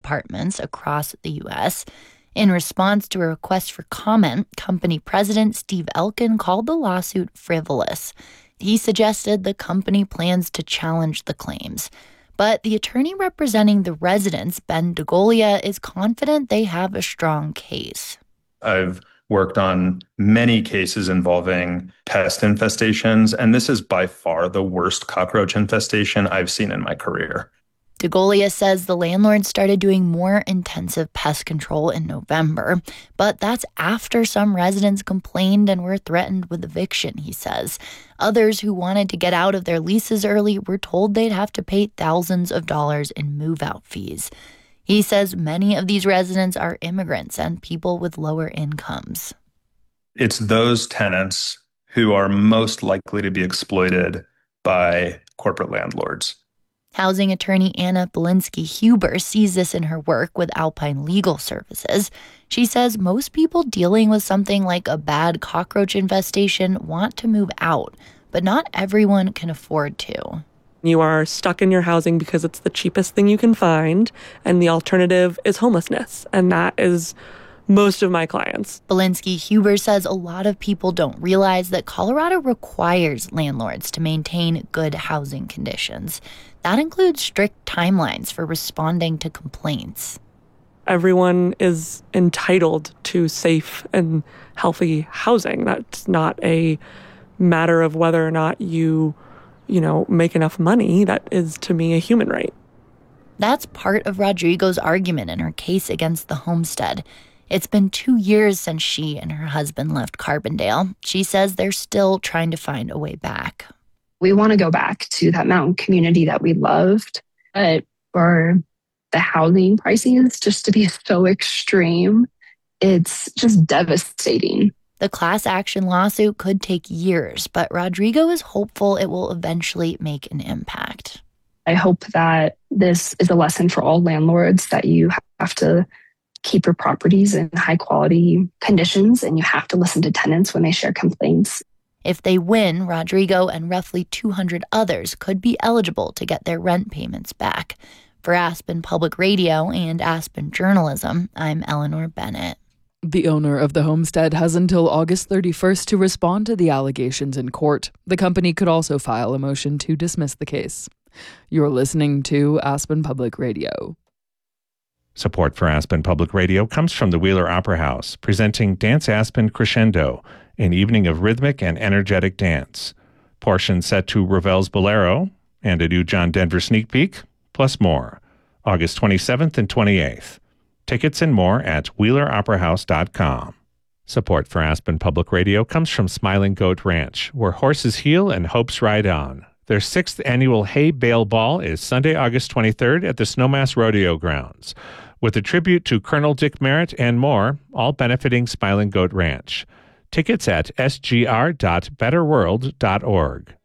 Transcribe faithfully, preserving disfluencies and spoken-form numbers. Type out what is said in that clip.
departments across the U S. In response to a request for comment, company president Steve Elkin called the lawsuit frivolous. He suggested the company plans to challenge the claims. But the attorney representing the residents, Ben DeGolia, is confident they have a strong case. I've worked on many cases involving pest infestations, and this is by far the worst cockroach infestation I've seen in my career. DeGolia says the landlord started doing more intensive pest control in November, but that's after some residents complained and were threatened with eviction, he says. Others who wanted to get out of their leases early were told they'd have to pay thousands of dollars in move-out fees. He says many of these residents are immigrants and people with lower incomes. It's those tenants who are most likely to be exploited by corporate landlords. Housing attorney Anna Belinsky-Huber sees this in her work with Alpine Legal Services. She says most people dealing with something like a bad cockroach infestation want to move out, but not everyone can afford to. You are stuck in your housing because it's the cheapest thing you can find, and the alternative is homelessness, and that is most of my clients. Belinsky-Huber says a lot of people don't realize that Colorado requires landlords to maintain good housing conditions. That includes strict timelines for responding to complaints. Everyone is entitled to safe and healthy housing. That's not a matter of whether or not you, you know, make enough money. That is, to me, a human right. That's part of Rodrigo's argument in her case against the homestead. It's been two years since she and her husband left Carbondale. She says they're still trying to find a way back. We want to go back to that mountain community that we loved, but for the housing prices just to be so extreme, it's just devastating. The class action lawsuit could take years, but Rodrigo is hopeful it will eventually make an impact. I hope that this is a lesson for all landlords that you have to keep your properties in high quality conditions and you have to listen to tenants when they share complaints. If they win, Rodrigo and roughly two hundred others could be eligible to get their rent payments back. For Aspen Public Radio and Aspen Journalism, I'm Eleanor Bennett. The owner of the homestead has until August thirty-first to respond to the allegations in court. The company could also file a motion to dismiss the case. You're listening to Aspen Public Radio. Support for Aspen Public Radio comes from the Wheeler Opera House, presenting Dance Aspen Crescendo, an evening of rhythmic and energetic dance. Portions set to Ravel's Bolero and a new John Denver sneak peek, plus more. August twenty-seventh and twenty-eighth. Tickets and more at wheeler opera house dot com. Support for Aspen Public Radio comes from Smiling Goat Ranch, where horses heal and hopes ride on. Their sixth annual Hay Bale Ball is Sunday, August twenty-third at the Snowmass Rodeo Grounds, with a tribute to Colonel Dick Merritt and more, all benefiting Smiling Goat Ranch. Tickets at s g r dot better world dot org.